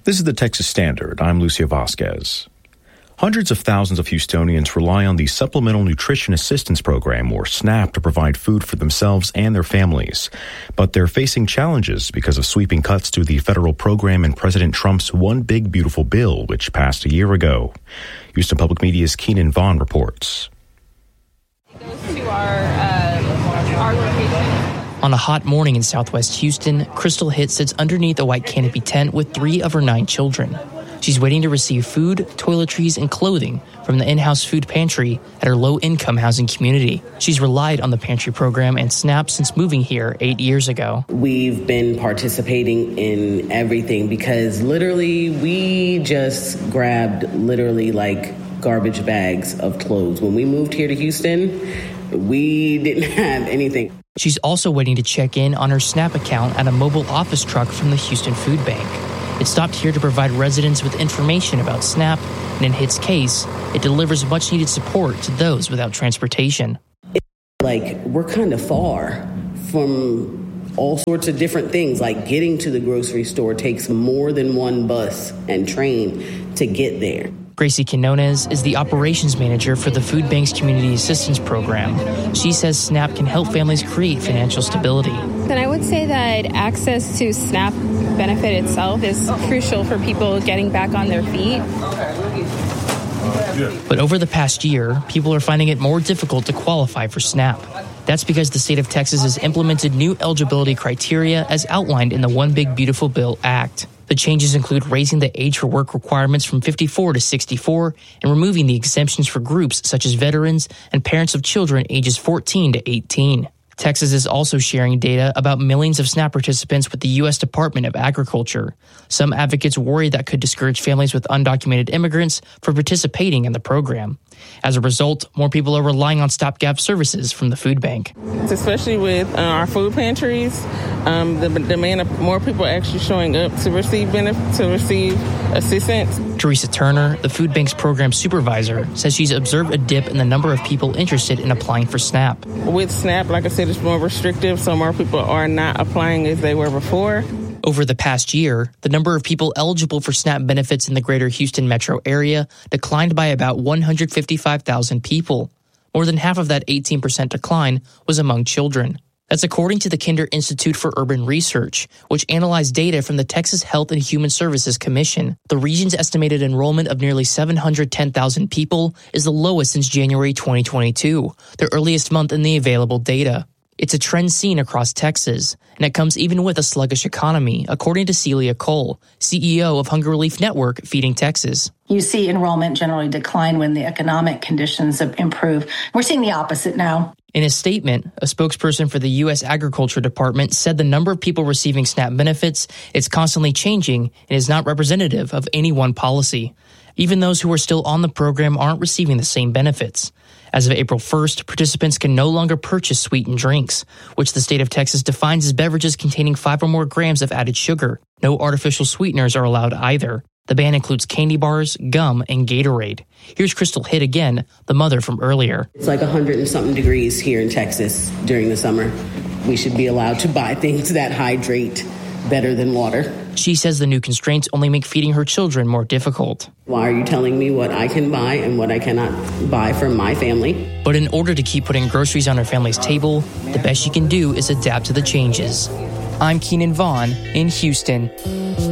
This is the Texas Standard. I'm Lucio Vasquez. Hundreds of thousands of Houstonians rely on the Supplemental Nutrition Assistance Program, or SNAP, to provide food for themselves and their families. But they're facing challenges because of sweeping cuts to the federal program in President Trump's One Big Beautiful Bill, which passed a year ago. Houston Public Media's Keenan Vaughn reports. Goes to our location. On a hot morning in southwest Houston, Crystal Hitt sits underneath a white canopy tent with 3 of her 9 children. She's waiting to receive food, toiletries, and clothing from the in-house food pantry at her low-income housing community. She's relied on the pantry program and SNAP since moving here 8 years ago. We've been participating in everything because literally we just grabbed like garbage bags of clothes. When we moved here to Houston, we didn't have anything. She's also waiting to check in on her SNAP account at a mobile office truck from the Houston Food Bank. It stopped here to provide residents with information about SNAP, and in Hitt's case, it delivers much-needed support to those without transportation. We're kind of far from all sorts of different things. Like getting to the grocery store takes more than one bus and train to get there. Gracie Quinones is the operations manager for the Food Bank's Community Assistance Program. She says SNAP can help families create financial stability. And I would say that access to SNAP benefit itself is crucial for people getting back on their feet. But over the past year, people are finding it more difficult to qualify for SNAP. That's because the state of Texas has implemented new eligibility criteria as outlined in the One Big Beautiful Bill Act. The changes include raising the age for work requirements from 54 to 64 and removing the exemptions for groups such as veterans and parents of children ages 14 to 18. Texas is also sharing data about millions of SNAP participants with the U.S. Department of Agriculture. Some advocates worry that could discourage families with undocumented immigrants from participating in the program. As a result, more people are relying on stopgap services from the food bank. Especially with our food pantries, the demand of more people actually showing up to receive assistance. Teresa Turner, the food bank's program supervisor, says she's observed a dip in the number of people interested in applying for SNAP. With SNAP, like I said, it's more restrictive, so more people are not applying as they were before. Over the past year, the number of people eligible for SNAP benefits in the greater Houston metro area declined by about 155,000 people. More than half of that 18% decline was among children. That's according to the Kinder Institute for Urban Research, which analyzed data from the Texas Health and Human Services Commission. The region's estimated enrollment of nearly 710,000 people is the lowest since January 2022, the earliest month in the available data. It's a trend seen across Texas, and it comes even with a sluggish economy, according to Celia Cole, CEO of Hunger Relief Network Feeding Texas. You see enrollment generally decline when the economic conditions improve. We're seeing the opposite now. In a statement, a spokesperson for the U.S. Agriculture Department said the number of people receiving SNAP benefits is constantly changing and is not representative of any one policy. Even those who are still on the program aren't receiving the same benefits. As of April 1st, participants can no longer purchase sweetened drinks, which the state of Texas defines as beverages containing 5 or more grams of added sugar. No artificial sweeteners are allowed either. The ban includes candy bars, gum, and Gatorade. Here's Crystal Hitt again, the mother from earlier. It's like 100 and something degrees here in Texas during the summer. We should be allowed to buy things that hydrate better than water. She says the new constraints only make feeding her children more difficult. Why are you telling me what I can buy and what I cannot buy from my family? But in order to keep putting groceries on her family's table, the best she can do is adapt to the changes. I'm Keenan Vaughn in Houston.